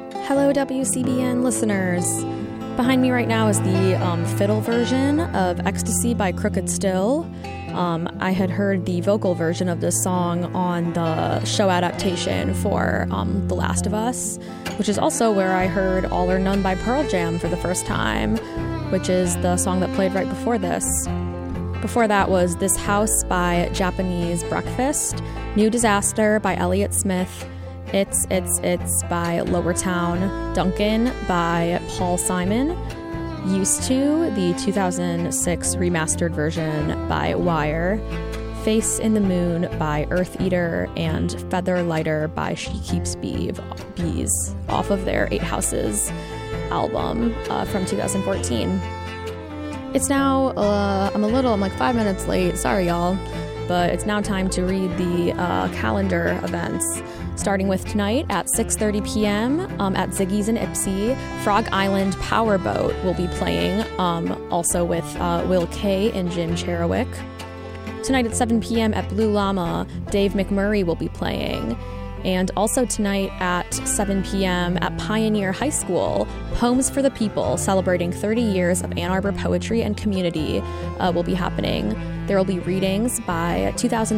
Hello, WCBN listeners. Behind me right now is the fiddle version of Ecstasy by Crooked Still. I had heard the vocal version of this song on the show adaptation for The Last of Us, which is also where I heard All or None by Pearl Jam for the first time, which is the song that played right before this. Before that was This House by Japanese Breakfast, New Disaster by Elliott Smith, It's by Lowertown, Duncan by Paul Simon, Used To, the 2006 remastered version by Wire, Face in the Moon by Earth Eater, and Feather Lighter by She Keeps Bees off of their Eight Houses album from 2014. It's now, I'm like 5 minutes late, sorry y'all, but it's now time to read the calendar events. Starting with tonight at 6:30 p.m. At Ziggy's in Ypsi, Frog Island Powerboat will be playing, also with Will Kay and Jim Cherowick. Tonight at 7 p.m. at Blue Llama, Dave McMurray will be playing. And also tonight at 7 p.m. at Pioneer High School, Poems for the People, celebrating 30 years of Ann Arbor poetry and community, will be happening. There will be readings by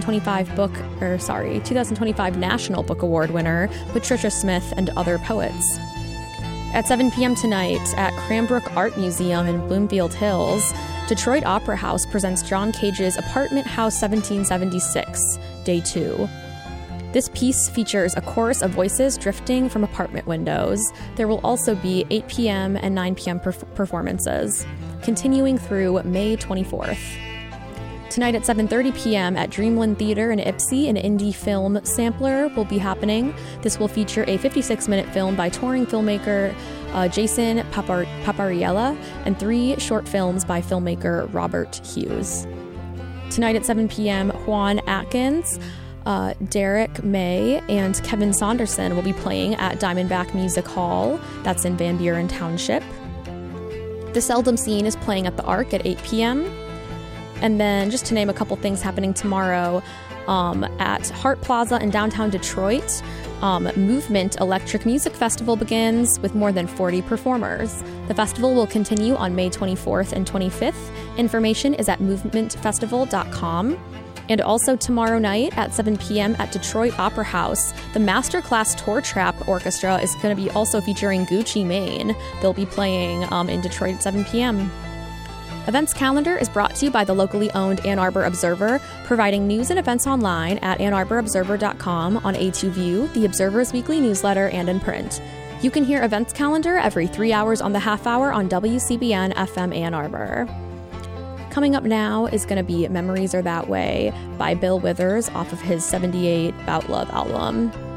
2025 National Book Award winner Patricia Smith and other poets. At 7 p.m. tonight at Cranbrook Art Museum in Bloomfield Hills, Detroit Opera House presents John Cage's Apartment House 1776, Day 2. This piece features a chorus of voices drifting from apartment windows. There will also be 8 p.m. and 9 p.m. performances, continuing through May 24th. Tonight at 7:30 p.m. at Dreamland Theater in Ypsi, an indie film sampler will be happening. This will feature a 56-minute film by touring filmmaker Jason Papariella and 3 short films by filmmaker Robert Hughes. Tonight at 7 p.m., Juan Atkins, Derek May, and Kevin Saunderson will be playing at Diamondback Music Hall. That's in Van Buren Township. The Seldom Scene is playing at the Arc at 8 p.m. And then just to name a couple things happening tomorrow, at Hart Plaza in downtown Detroit, Movement Electric Music Festival begins with more than 40 performers. The festival will continue on May 24th and 25th. Information is at movementfestival.com. And also tomorrow night at 7 p.m. at Detroit Opera House, the Masterclass Tour Trap Orchestra is going to be also featuring Gucci Mane. They'll be playing in Detroit at 7 p.m. Events calendar is brought to you by the locally owned Ann Arbor Observer, providing news and events online at AnnArborObserver.com, on A2View, the Observer's weekly newsletter, and in print. You can hear events calendar every 3 hours on the half hour on WCBN FM Ann Arbor. Coming up now is going to be Memories Are That Way by Bill Withers off of his 78 Bout Love album.